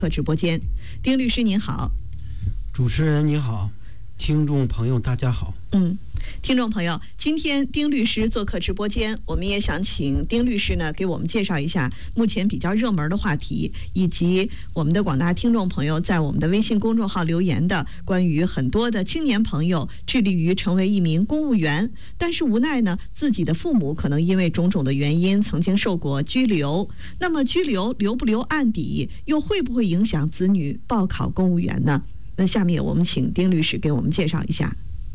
直播间。丁律师您好。 主持人你好，听众朋友大家好。 听众朋友，今天丁律师做客直播间，我们也想请丁律师呢给我们介绍一下目前比较热门的话题，以及我们的广大听众朋友在我们的微信公众号留言的关于很多的青年朋友致力于成为一名公务员，但是无奈呢自己的父母可能因为种种的原因曾经受过拘留。那么拘留留不留案底，又会不会影响子女报考公务员呢？那下面我们请丁律师给我们介绍一下。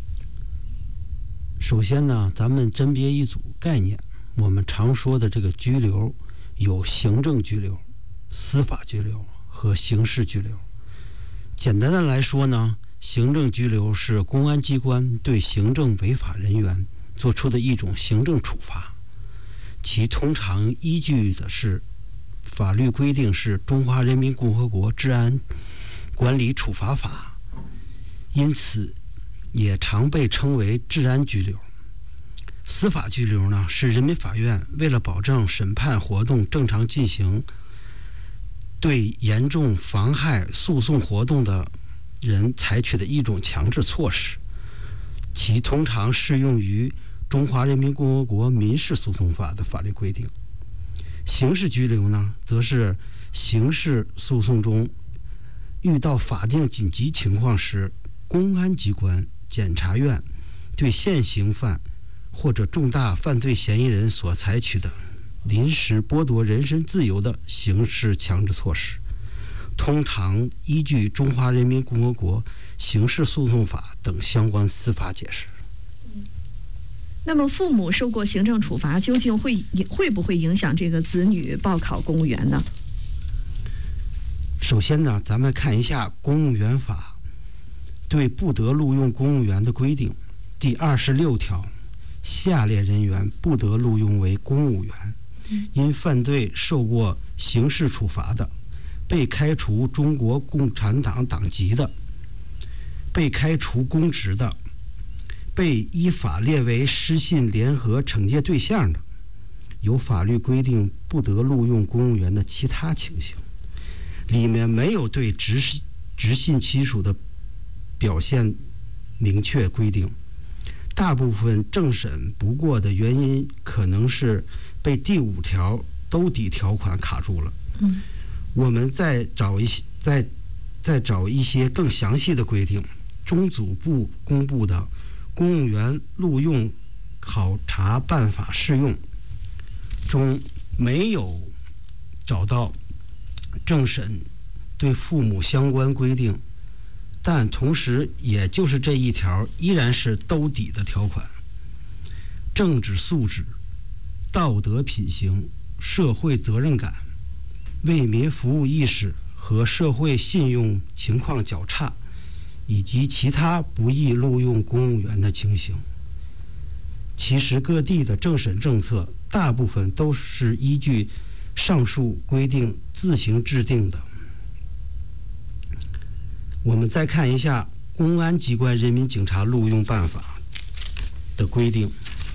首先呢，咱们甄别一组概念。我们常说的这个拘留有行政拘留、司法拘留和刑事拘留。简单的来说呢，行政拘留是公安机关对行政违法人员做出的一种行政处罚，其通常依据的是法律规定是《中华人民共和国治安管理处罚法》，因此也常被称为治安拘留。司法拘留呢，是人民法院为了保证审判活动正常进行，对严重妨害诉讼活动的人采取的一种强制措施，其通常适用于中华人民共和国民事诉讼法的法律规定。刑事拘留呢，则是刑事诉讼中遇到法定紧急情况时，公安机关、检察院对现行犯或者重大犯罪嫌疑人所采取的临时剥夺人身自由的刑事强制措施，通常依据《中华人民共和国刑事诉讼法》等相关司法解释。 那么父母受过行政处罚，究竟会不会影响这个子女报考公务员呢？ 首先呢，咱们看一下《公务员法》对不得录用公务员的规定。第26条，下列人员不得录用为公务员：因犯罪受过刑事处罚的，被开除中国共产党党籍的，被开除公职的，被依法列为失信联合惩戒对象的，有法律规定不得录用公务员的其他情形。里面没有对直信亲属的表现明确规定。大部分政审不过的原因可能是被第5条兜底条款卡住了。我们再找一些更详细的规定。中组部公布的《公务员录用考察办法》适用中没有找到政审对父母相关规定，但同时也就是这一条依然是兜底的条款。政治素质、道德品行、社会责任感、为民服务意识和社会信用情况较差，以及其他不易录用公务员的情形。其实各地的政审政策大部分都是依据上述规定自行制定的。我们再看一下《公安机关人民警察录用办法》的规定。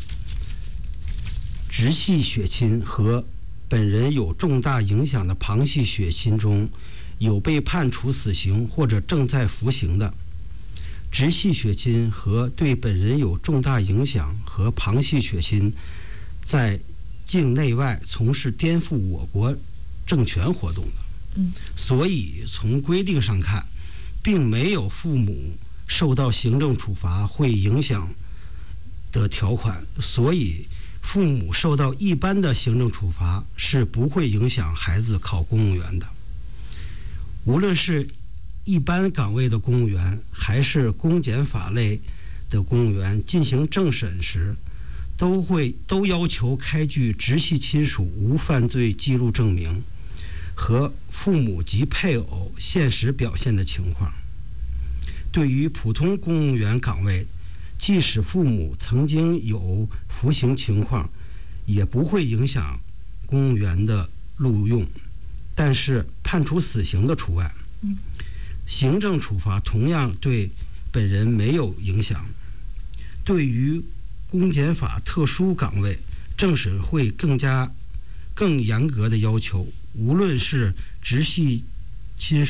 直系血亲和本人有重大影响的旁系血亲中有被判处死刑或者正在服刑的，直系血亲和对本人有重大影响和旁系血亲在境内外从事颠覆我国政权活动的。所以从规定上看，并没有父母受到行政处罚会影响的条款，所以父母受到一般的行政处罚是不会影响孩子考公务员的。无论是一般岗位的公务员还是公检法类的公务员进行政审时，都要求开具直系亲属无犯罪记录证明和父母及配偶现实表现的情况。对于普通公务员岗位，即使父母曾经有服刑情况，也不会影响公务员的录用，但是判处死刑的除外。行政处罚同样对本人没有影响。对于公检法特殊岗位，政审会更严格的要求，无论是直系其实